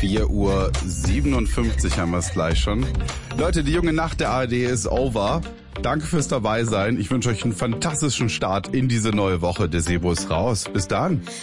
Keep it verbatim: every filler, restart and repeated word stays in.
vier Uhr siebenundfünfzig haben wir es gleich schon. Leute, die junge Nacht der A R D ist over. Danke fürs Dabeisein. Ich wünsche euch einen fantastischen Start in diese neue Woche. Der Sebo ist raus. Bis dann.